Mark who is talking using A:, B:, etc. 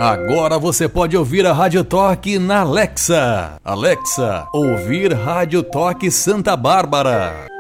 A: Agora você pode ouvir a Rádio Toque na Alexa. Alexa, ouvir Rádio Toque Santa Bárbara.